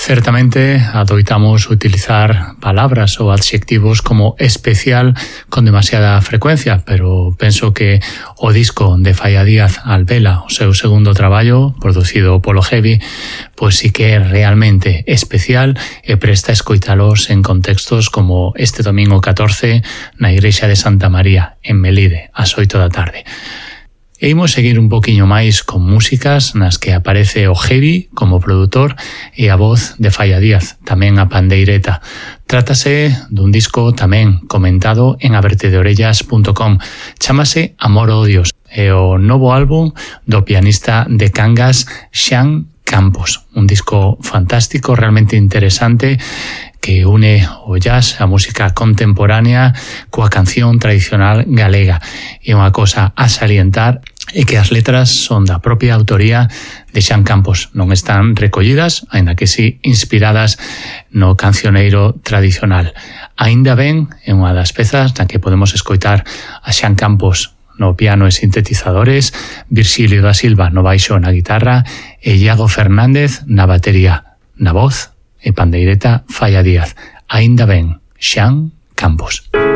Certamente adoitamos utilizar palabras ou adxectivos como especial con demasiada frecuencia, pero penso que o disco de Falla Díaz Albela, o seu segundo traballo, producido polo Heavy, pois sí que é realmente especial e presta a escoitalos en contextos como este domingo 14 na Igrexa de Santa María, en Melide, ás 8 da tarde. E imos seguir un poquinho máis con músicas nas que aparece o Heavy como produtor e a voz de Falla Díaz, tamén a pandeireta. Trátase dun disco tamén comentado en abertedeorellas.com. Chámase Amor Odios, e o novo álbum do pianista de Cangas, Xan Campos. Un disco fantástico, realmente interesante, que une o jazz, a música contemporánea, coa canción tradicional galega. E unha cosa a salientar é que as letras son da propia autoría de Xan Campos. Non están recollidas, aínda que sí inspiradas no cancioneiro tradicional. Aínda ben, é unha das pezas na que podemos escoitar a Xan Campos no piano e sintetizadores, Virxilio da Silva no baixo na guitarra e Iago Fernández na batería. Na voz e pandeireta Falla Díaz. Aínda ben, Xan Campos.